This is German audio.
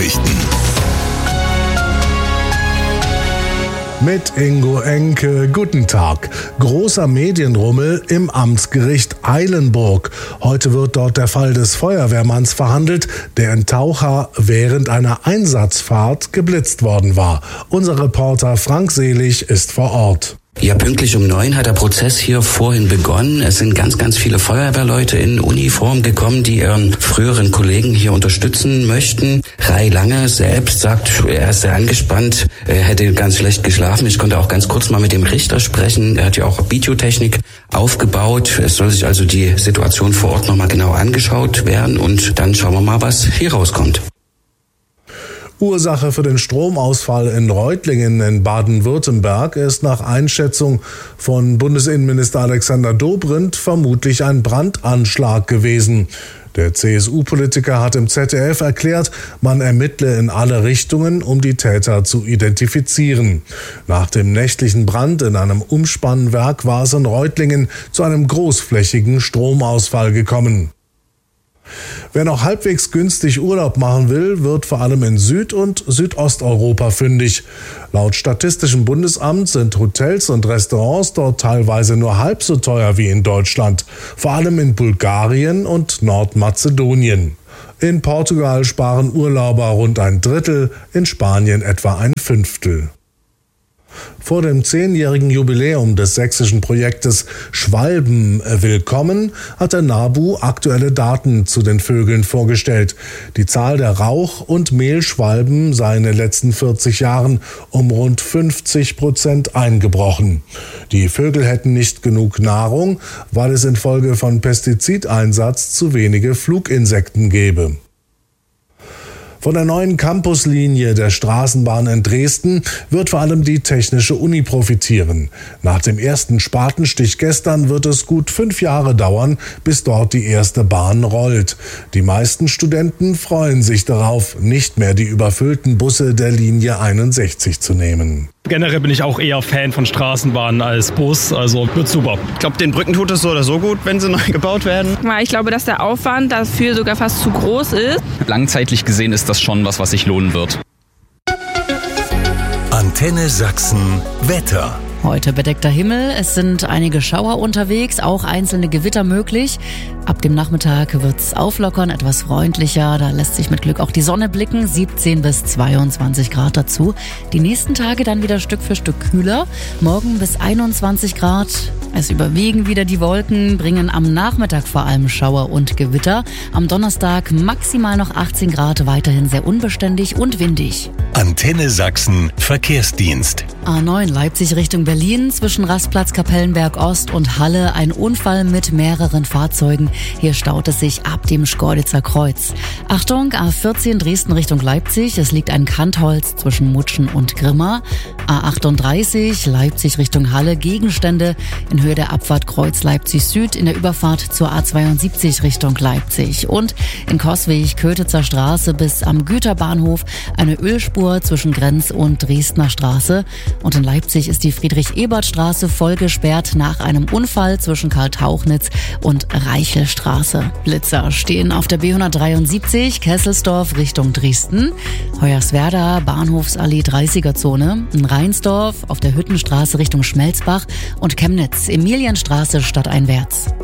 Nachrichten. Mit Ingo Enke, guten Tag. Großer Medienrummel im Amtsgericht Eilenburg. Heute wird dort der Fall des Feuerwehrmanns verhandelt, der in Taucha während einer Einsatzfahrt geblitzt worden war. Unser Reporter Frank Selig ist vor Ort. Ja, pünktlich um 9 hat der Prozess hier vorhin begonnen. Es sind ganz viele Feuerwehrleute in Uniform gekommen, die ihren früheren Kollegen hier unterstützen möchten. Rai Lange selbst sagt, er ist sehr angespannt, er hätte ganz schlecht geschlafen. Ich konnte auch ganz kurz mal mit dem Richter sprechen. Er hat ja auch Videotechnik aufgebaut. Es soll sich also die Situation vor Ort nochmal genau angeschaut werden und dann schauen wir mal, was hier rauskommt. Ursache für den Stromausfall in Reutlingen in Baden-Württemberg ist nach Einschätzung von Bundesinnenminister Alexander Dobrindt vermutlich ein Brandanschlag gewesen. Der CSU-Politiker hat im ZDF erklärt, man ermittle in alle Richtungen, um die Täter zu identifizieren. Nach dem nächtlichen Brand in einem Umspannwerk war es in Reutlingen zu einem großflächigen Stromausfall gekommen. Wer noch halbwegs günstig Urlaub machen will, wird vor allem in Süd- und Südosteuropa fündig. Laut Statistischem Bundesamt sind Hotels und Restaurants dort teilweise nur halb so teuer wie in Deutschland, vor allem in Bulgarien und Nordmazedonien. In Portugal sparen Urlauber rund ein Drittel, in Spanien etwa ein Fünftel. Vor dem 10-jährigen Jubiläum des sächsischen Projektes Schwalben willkommen hat der NABU aktuelle Daten zu den Vögeln vorgestellt. Die Zahl der Rauch- und Mehlschwalben sei in den letzten 40 Jahren um rund 50% eingebrochen. Die Vögel hätten nicht genug Nahrung, weil es infolge von Pestizideinsatz zu wenige Fluginsekten gäbe. Von der neuen Campuslinie der Straßenbahn in Dresden wird vor allem die Technische Uni profitieren. Nach dem ersten Spatenstich gestern wird es gut 5 Jahre dauern, bis dort die erste Bahn rollt. Die meisten Studenten freuen sich darauf, nicht mehr die überfüllten Busse der Linie 61 zu nehmen. Generell bin ich auch eher Fan von Straßenbahnen als Bus, also wird super. Ich glaube, den Brücken tut es so oder so gut, wenn sie neu gebaut werden. Ich glaube, dass der Aufwand dafür sogar fast zu groß ist. Langzeitlich gesehen ist das schon was sich lohnen wird. Antenne Sachsen Wetter. Heute bedeckter Himmel, es sind einige Schauer unterwegs, auch einzelne Gewitter möglich. Ab dem Nachmittag wird's auflockern, etwas freundlicher, da lässt sich mit Glück auch die Sonne blicken, 17 bis 22 Grad dazu. Die nächsten Tage dann wieder Stück für Stück kühler, morgen bis 21 Grad. Es überwiegen wieder die Wolken, bringen am Nachmittag vor allem Schauer und Gewitter. Am Donnerstag maximal noch 18 Grad, weiterhin sehr unbeständig und windig. Antenne Sachsen Verkehrsdienst. A9 Leipzig Richtung Berlin, zwischen Rastplatz Kapellenberg Ost und Halle ein Unfall mit mehreren Fahrzeugen. Hier staut es sich ab dem Schkeuditzer Kreuz. Achtung, A14 Dresden Richtung Leipzig, es liegt ein Kantholz zwischen Mutschen und Grimma. A38 Leipzig Richtung Halle, Gegenstände in Höhe der Abfahrt Kreuz Leipzig Süd in der Überfahrt zur A72 Richtung Leipzig. Und in Coswig Kötitzer Straße bis am Güterbahnhof eine Ölspur zwischen Grenz und Dresdner Straße. Und in Leipzig ist die Friedrich-Ebert-Straße voll gesperrt nach einem Unfall zwischen Karl-Tauchnitz und Reichelstraße. Blitzer stehen auf der B173 Kesselsdorf Richtung Dresden, Hoyerswerda Bahnhofsallee 30er-Zone, in Rheinsdorf auf der Hüttenstraße Richtung Schmelzbach und Chemnitz Emilienstraße stadteinwärts.